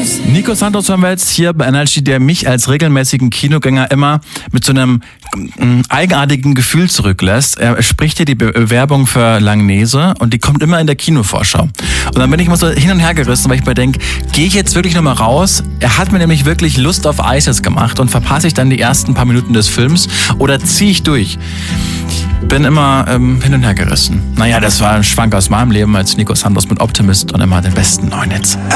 Nico Santos hören wir jetzt hier bei Energy, der mich als regelmäßigen Kinogänger immer mit so einem eigenartigen Gefühl zurücklässt. Er spricht hier die Bewerbung für Langnese und die kommt immer in der Kinovorschau. Und dann bin ich immer so hin und her gerissen, weil ich mir denke, gehe ich jetzt wirklich nochmal raus? Er hat mir nämlich wirklich Lust auf Eises gemacht und verpasse ich dann die ersten paar Minuten des Films oder ziehe ich durch? Bin immer hin und her gerissen. Naja, das war ein Schwank aus meinem Leben als Nico Santos mit Optimist und immer den besten neuen Hits.